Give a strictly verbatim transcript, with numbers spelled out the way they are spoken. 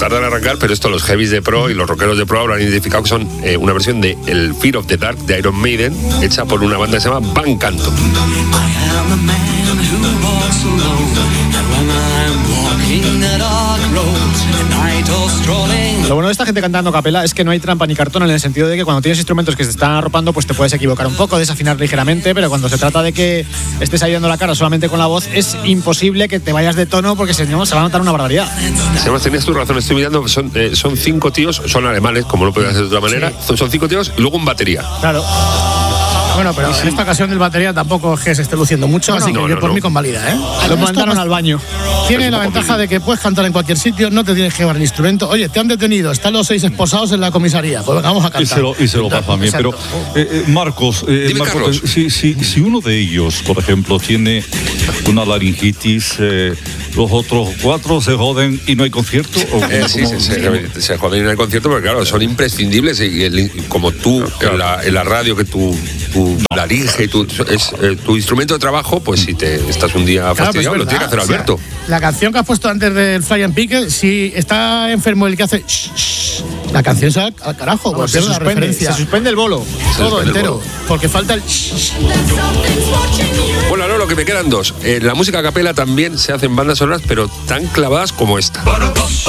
tardan en arrancar, pero esto los heavies de pro y los rockeros de pro habrán identificado que son eh, una versión de el Fear of the Dark de Iron Maiden, hecha por una banda que se llama Van Canto. Lo bueno de esta gente cantando a capela es que no hay trampa ni cartón, en el sentido de que cuando tienes instrumentos que se están arropando, pues te puedes equivocar un poco, desafinar ligeramente, pero cuando se trata de que estés ayudando la cara solamente con la voz, es imposible que te vayas de tono, porque si no se va a notar una barbaridad. Además, tenías tu razón, estoy mirando, son, eh, son cinco tíos, son alemanes, como no puede ser de otra manera, sí. Son cinco tíos y luego un batería. Claro. Bueno, pero en esta ocasión el batería tampoco es que se esté luciendo mucho, no, así no, que yo no, por no. mí convalida, ¿eh? Lo mandaron al baño. Tiene Es la un poco ventaja mil. de que puedes cantar en cualquier sitio, no te tienes que llevar el instrumento. Oye, te han detenido, están los seis esposados en la comisaría, pues vamos a cantar. Y se lo, y se lo pasa bien, pero eh, eh, Marcos, eh, Dime, Marcos Carlos. eh, si, si, si uno de ellos, por ejemplo, tiene una laringitis, eh, los otros cuatro se joden y no hay concierto. ¿O Eh, sí, cómo? se, se, se joden en el concierto porque, claro, son imprescindibles y el- como tú en, la, en la radio, que tu, tu laringe y tu, es eh, tu instrumento de trabajo, pues si te estás un día Claro, pues fastidiado, es lo tiene que hacer verdad. Alberto. O sea, la canción que has puesto antes del Fly and Pique, si está enfermo el que hace shh, shh, la canción se va al carajo, No, pues se, pierde la suspende, referencia. se suspende el bolo. Todo suspende el entero, bolo. porque falta el shh, shh. Bueno, no, lo que me quedan dos. Eh, la música a capela también se hace en bandas sonoras, pero tan clavadas como esta.